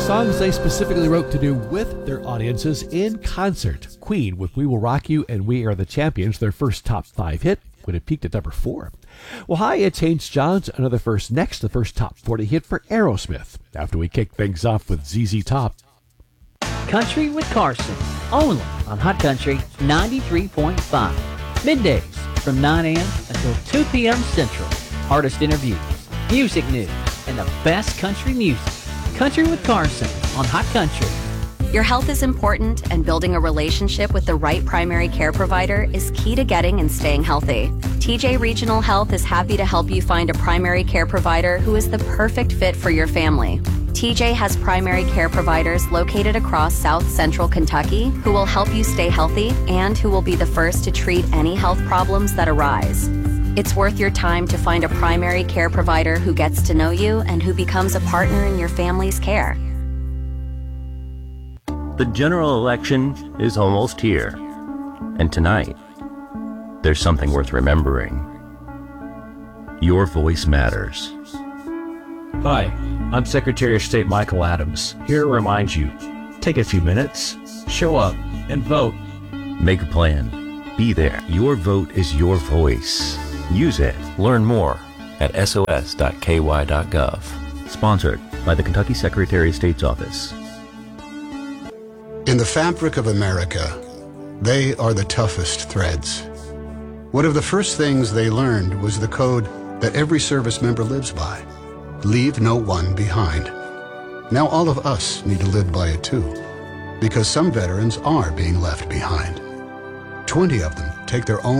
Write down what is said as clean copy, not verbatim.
songs they specifically wrote to do with their audiences in concert. Queen with We Will Rock You and We Are the Champions, their first top 5 hit, when it peaked at number 4. Well, hi, it's Haynes Johns, another first next, the first top 40 hit for Aerosmith, after we kick things off with ZZ Top. Country with Carson, only on Hot Country 93.5. Middays from 9 a.m. until 2 p.m. Central. Artist interviews, music news, and the best country music. Country with Carson on Hot Country. Your health is important, and building a relationship with the right primary care provider is key to getting and staying healthy. TJ Regional Health is happy to help you find a primary care provider who is the perfect fit for your family. TJ has primary care providers located across South Central Kentucky who will help you stay healthy and who will be the first to treat any health problems that arise. It's worth your time to find a primary care provider who gets to know you and who becomes a partner in your family's care. The general election is almost here, and tonight, there's something worth remembering. Your voice matters. Hi, I'm Secretary of State Michael Adams, here to remind you, take a few minutes, show up, and vote. Make a plan. Be there. Your vote is your voice. Use it. Learn more at sos.ky.gov. Sponsored by the Kentucky Secretary of State's Office. In the fabric of America, they are the toughest threads. One of the first things they learned was the code that every service member lives by. Leave no one behind. Now all of us need to live by it too, because some veterans are being left behind. 20 of them take their own